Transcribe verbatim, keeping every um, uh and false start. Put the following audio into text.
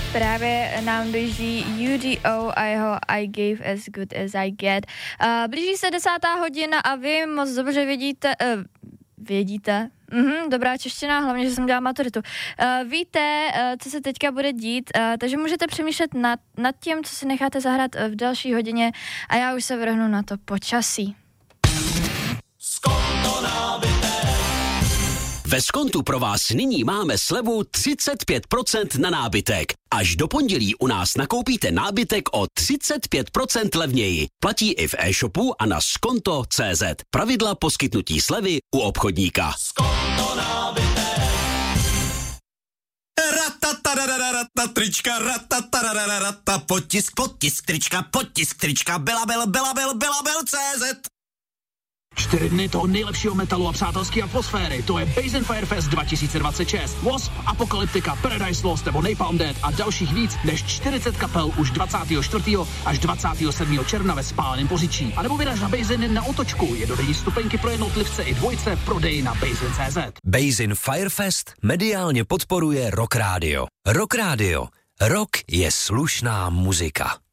právě nám běží U D O a jeho I gave as good as I get. Uh, blíží se desátá hodina a vy moc dobře vědíte, uh, vědíte, Mhm, dobrá čeština, hlavně, že jsem dělala maturitu. Uh, víte, uh, co se teďka bude dít, uh, takže můžete přemýšlet nad, nad tím, co si necháte zahrát v další hodině a já už se vrhnu na to počasí. Skonto nábité. Ve Skontu pro vás nyní máme slevu třicet pět procent na nábytek. Až do pondělí u nás nakoupíte nábytek o třicet pět procent levněji. Platí i v e-shopu a na skonto tečka cé zet. Pravidla poskytnutí slevy u obchodníka. Skonto nábytek. Ratatarararata, trička, ratatarararata, potisk, potisk, trička, potisk, trička, belabel, belabel, belabel, cé zet. Čtyři dny toho nejlepšího metalu a přátelské atmosféry. To je Basin Firefest dva tisíce dvacet šest. Wasp, Apocalyptica, Paradise Lost nebo Napalm Death a dalších víc než čtyřicet kapel už dvacátého čtvrtého až dvacátého sedmého června ve Spáleném Poříčí. A nebo vyraž na Basin na Otočku. Je dodenní stupenky pro jednotlivce i dvojce v prodeji na Basin tečka cé zet. Basin Firefest mediálně podporuje Rock Radio. Rock Radio. Rock je slušná muzika.